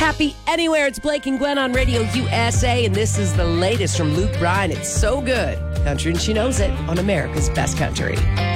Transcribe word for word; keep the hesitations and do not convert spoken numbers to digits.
Happy Anywhere. It's Blake and Gwen on Radio U S A, and this is the latest from Luke Bryan. It's so good. Country and She Knows It on America's Best Country.